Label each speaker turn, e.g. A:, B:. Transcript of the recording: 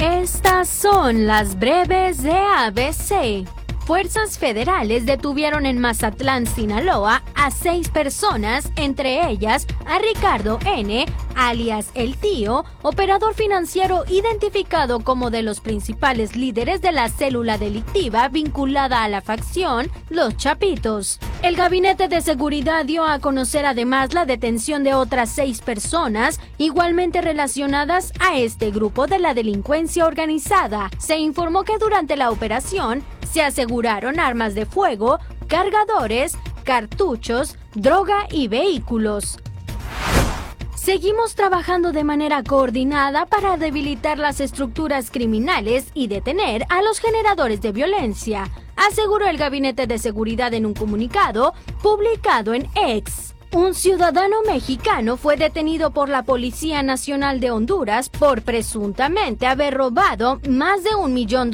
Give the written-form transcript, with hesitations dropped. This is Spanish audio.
A: Estas son las breves de ABC. Fuerzas federales detuvieron en Mazatlán, Sinaloa, a 6 personas, entre ellas a Ricardo N., alias El Tío, operador financiero identificado como de los principales líderes de la célula delictiva vinculada a la facción Los Chapitos. El Gabinete de Seguridad dio a conocer además la detención de otras 6 personas igualmente relacionadas a este grupo de la delincuencia organizada. Se informó que durante la operación se aseguraron armas de fuego, cargadores, cartuchos, droga y vehículos. Seguimos trabajando de manera coordinada para debilitar las estructuras criminales y detener a los generadores de violencia, aseguró el Gabinete de Seguridad en un comunicado publicado en X. Un ciudadano mexicano fue detenido por la Policía Nacional de Honduras por presuntamente haber robado más de $1.200.000